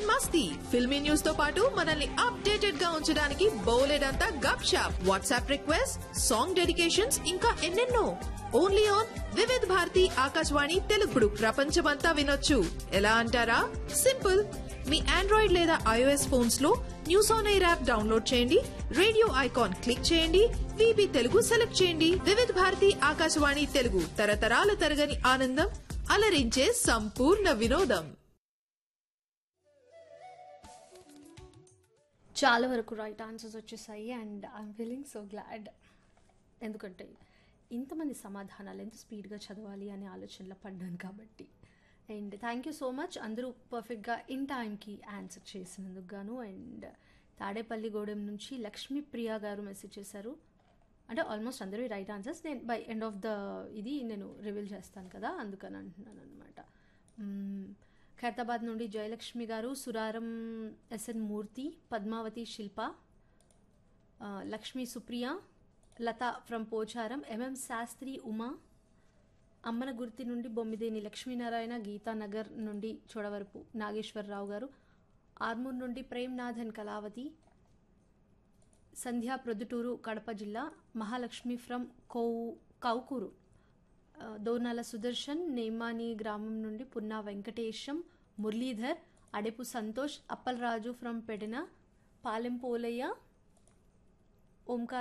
And Masti filmy news తో పాటు మనల్ని అప్డేటెడ్ గా ఉంచడానికి బోలెడంతా గప్ shop WhatsApp request song dedications ఇంకా ఎన్నెన్నో ఓన్లీ ఆన్ వివిధ్ భారతి ఆకాశవాణి తెలుగుడు ప్రపంచమంతా వినొచ్చు ఎలా అంటారా సింపుల్ మీ ఆండ్రాయిడ్ లేదా ఐఓఎస్ ఫోన్స్ లో news on air app download చేయండి రేడియో ఐకాన్ క్లిక్ చేయండి విబి తెలుగు సెలెక్ట్ చేయండి వివిధ్ భారతి ఆకాశవాణి తెలుగు తరతరాల తరగని ఆనందం అలరించే సంపూర్ణ వినోదం. చాలా వరకు రైట్ ఆన్సర్స్ వచ్చేసాయి and I'm feeling so glad. ఎందుకంటే ఇంతమంది సమాధానాలు ఎంత స్పీడ్గా చదవాలి అనే ఆలోచనలో పడ్డాను కాబట్టి. And thank you so much అందరూ పర్ఫెక్ట్గా ఇన్ టైంకి ఆన్సర్ చేసినందుకు గాను. అండ్ తాడేపల్లిగూడెం నుంచి లక్ష్మీప్రియ గారు మెసేజ్ చేశారు. అంటే ఆల్మోస్ట్ అందరూ రైట్ ఆన్సర్స్. నేను బై ఎండ్ ఆఫ్ ద ఇది నేను రివీల్ చేస్తాను కదా అందుకని అంటున్నాను అనమాట. ఖైరతాబాద్ నుండి జయలక్ష్మి గారు, Suraram SN Murthy, Padmavati Shilpa, Lakshmi Supriya, Latha from Pocharam, MM Sastry, Uma, అమ్మన గుర్తి నుండి బొమ్మిదేని లక్ష్మీనారాయణ, గీతానగర్ నుండి చోడవరపు నాగేశ్వరరావు గారు, ఆర్మూర్ నుండి ప్రేమ్నాథన్ కళావతి, సంధ్యా ప్రొద్దుటూరు కడప జిల్లా, మహాలక్ష్మి ఫ్రమ్ కౌకూరు, దోర్నాల సుదర్శన్, నేమాని గ్రామం నుండి పున్నా వెంకటేశం, మురళీధర్, అడెపు సంతోష్, అప్పలరాజు ఫ్రమ్ పెడెన, పాలెం పోలయ్య, ఓంకార్